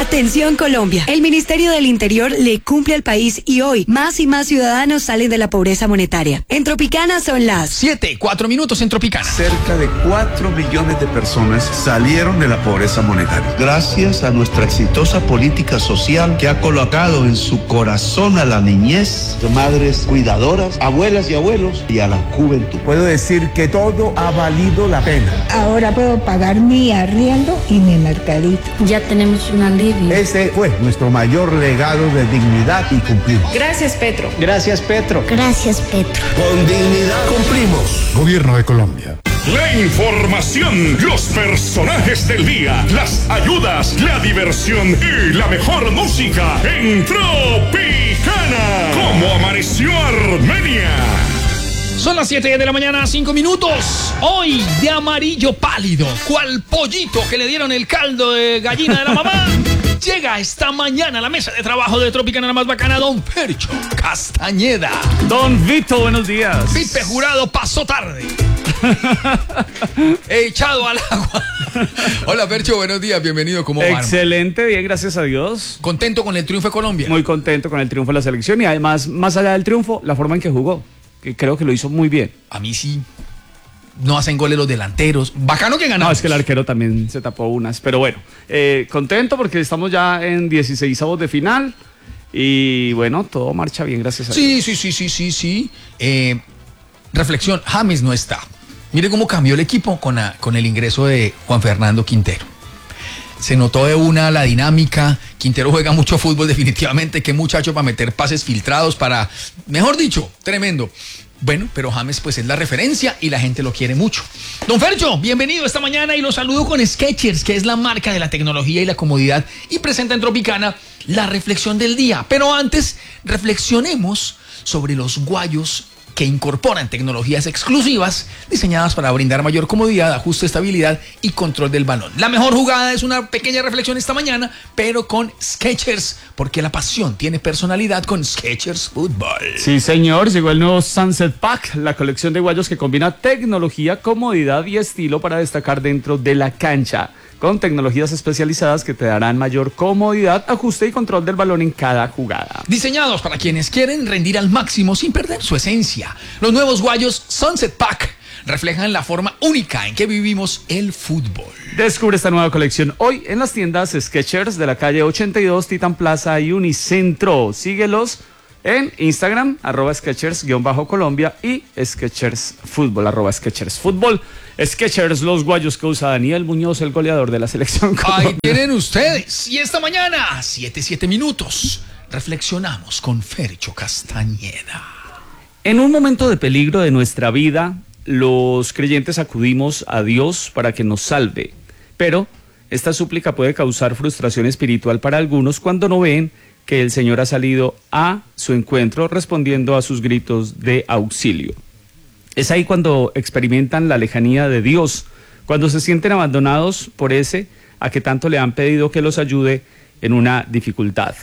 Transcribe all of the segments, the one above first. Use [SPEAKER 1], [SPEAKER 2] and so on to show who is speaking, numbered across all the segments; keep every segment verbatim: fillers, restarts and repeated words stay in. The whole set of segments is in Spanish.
[SPEAKER 1] Atención Colombia, el Ministerio del Interior le cumple al país y hoy más y más ciudadanos salen de la pobreza monetaria. En Tropicana son las
[SPEAKER 2] siete, cuatro minutos en Tropicana.
[SPEAKER 3] Cerca de cuatro millones de personas salieron de la pobreza monetaria. Gracias a nuestra exitosa política social que ha colocado en su corazón a la niñez, de madres cuidadoras, abuelas y abuelos y a la juventud.
[SPEAKER 4] Puedo decir que todo ha valido la pena.
[SPEAKER 5] Ahora puedo pagar mi arriendo y mi mercadito.
[SPEAKER 6] Ya tenemos un alivio.
[SPEAKER 4] Ese fue nuestro mayor legado de dignidad y cumplir.
[SPEAKER 7] Gracias, Petro.
[SPEAKER 8] Gracias, Petro.
[SPEAKER 9] Gracias, Petro.
[SPEAKER 10] Con dignidad cumplimos.
[SPEAKER 11] Gobierno de Colombia.
[SPEAKER 12] La información, los personajes del día, las ayudas, la diversión y la mejor música en Tropicana. ¿Cómo amaneció Armenia?
[SPEAKER 2] Son las siete de la mañana, cinco minutos. Hoy de amarillo pálido, cual pollito que le dieron el caldo de gallina de la mamá. Llega esta mañana a la mesa de trabajo de Tropicana, la más bacana, don Fercho Castañeda.
[SPEAKER 13] Don Vito, buenos días.
[SPEAKER 2] Pipe Jurado pasó tarde. Echado al agua. Hola Fercho, buenos días, bienvenido. ¿Cómo va?
[SPEAKER 13] Excelente, bien, gracias a Dios.
[SPEAKER 2] ¿Contento con el triunfo de Colombia?
[SPEAKER 13] Muy contento con el triunfo de la selección y además, más allá del triunfo, la forma en que jugó, que creo que lo hizo muy bien.
[SPEAKER 2] A mí sí. No hacen goles los delanteros. Bacano que ganamos.
[SPEAKER 13] No, es que el arquero también se tapó unas. Pero bueno, eh, contento porque estamos ya en dieciseisavos de final. Y bueno, todo marcha bien, gracias a
[SPEAKER 2] sí,
[SPEAKER 13] Dios.
[SPEAKER 2] Sí, sí, sí, sí, sí. Eh, reflexión, James no está. Mire cómo cambió el equipo con, a, con el ingreso de Juan Fernando Quintero. Se notó de una la dinámica. Quintero juega mucho fútbol definitivamente. Qué muchacho para meter pases filtrados para... Mejor dicho, tremendo. Bueno, pero James pues es la referencia y la gente lo quiere mucho. Don Fercho, bienvenido esta mañana y lo saludo con Skechers, que es la marca de la tecnología y la comodidad, y presenta en Tropicana la reflexión del día. Pero antes, reflexionemos sobre los guayos que incorporan tecnologías exclusivas diseñadas para brindar mayor comodidad, ajuste, estabilidad y control del balón. La mejor jugada es una pequeña reflexión esta mañana, pero con Skechers, porque la pasión tiene personalidad con Skechers Fútbol.
[SPEAKER 13] Sí, señor, llegó el nuevo Sunset Pack, la colección de guayos que combina tecnología, comodidad y estilo para destacar dentro de la cancha, con tecnologías especializadas que te darán mayor comodidad, ajuste y control del balón en cada jugada.
[SPEAKER 2] Diseñados para quienes quieren rendir al máximo sin perder su esencia. Los nuevos guayos Sunset Pack reflejan la forma única en que vivimos el fútbol.
[SPEAKER 13] Descubre esta nueva colección hoy en las tiendas Skechers de la calle ochenta y dos, Titan Plaza y Unicentro. Síguelos en Instagram, arroba Skechers-Colombia y Skechers Fútbol, arroba Skechers Fútbol. Skechers, los guayos que usa Daniel Muñoz, el goleador de la selección Colombia.
[SPEAKER 2] Ahí tienen ustedes. Y esta mañana, siete, siete minutos, reflexionamos con Fercho Castañeda.
[SPEAKER 13] En un momento de peligro de nuestra vida, los creyentes acudimos a Dios para que nos salve. Pero esta súplica puede causar frustración espiritual para algunos cuando no ven que el Señor ha salido a su encuentro respondiendo a sus gritos de auxilio. Es ahí cuando experimentan la lejanía de Dios, cuando se sienten abandonados por ese a que tanto le han pedido que los ayude en una dificultad.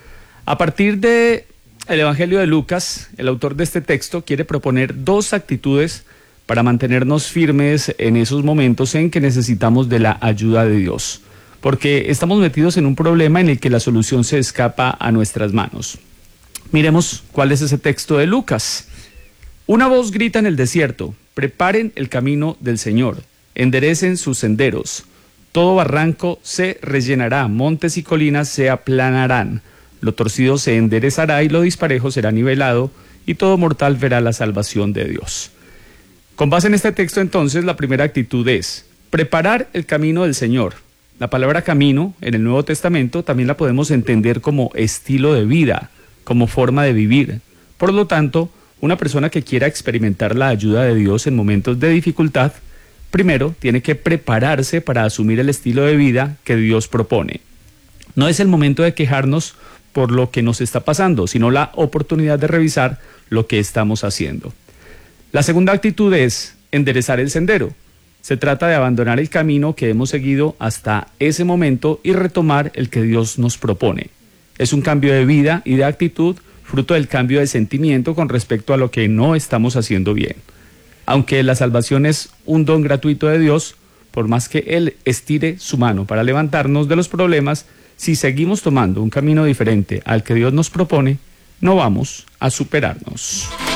[SPEAKER 13] A partir de el Evangelio de Lucas, el autor de este texto quiere proponer dos actitudes para mantenernos firmes en esos momentos en que necesitamos de la ayuda de Dios, porque estamos metidos en un problema en el que la solución se escapa a nuestras manos. Miremos cuál es ese texto de Lucas. Una voz grita en el desierto: preparen el camino del Señor, enderecen sus senderos. Todo barranco se rellenará, montes y colinas se aplanarán. Lo torcido se enderezará y lo disparejo será nivelado, y todo mortal verá la salvación de Dios. Con base en este texto, entonces, la primera actitud es preparar el camino del Señor. La palabra camino en el Nuevo Testamento también la podemos entender como estilo de vida, como forma de vivir. Por lo tanto, una persona que quiera experimentar la ayuda de Dios en momentos de dificultad, primero tiene que prepararse para asumir el estilo de vida que Dios propone. No es el momento de quejarnos por lo que nos está pasando, sino la oportunidad de revisar lo que estamos haciendo. La segunda actitud es enderezar el sendero. Se trata de abandonar el camino que hemos seguido hasta ese momento y retomar el que Dios nos propone. Es un cambio de vida y de actitud, fruto del cambio de sentimiento con respecto a lo que no estamos haciendo bien. Aunque la salvación es un don gratuito de Dios, por más que Él estire su mano para levantarnos de los problemas, si seguimos tomando un camino diferente al que Dios nos propone, no vamos a superarnos.